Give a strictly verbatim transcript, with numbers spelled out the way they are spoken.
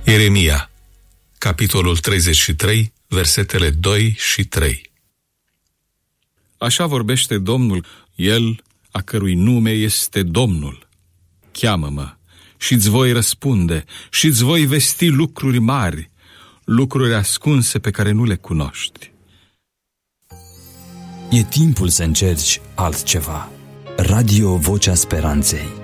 Ieremia, capitolul treizeci și trei, versetele doi și trei. Așa vorbește Domnul, El a cărui nume este Domnul. Cheamă-mă și-ți voi răspunde și-ți voi vesti lucruri mari, lucruri ascunse pe care nu le cunoști. E timpul să încerci altceva. Radio Vocea Speranței.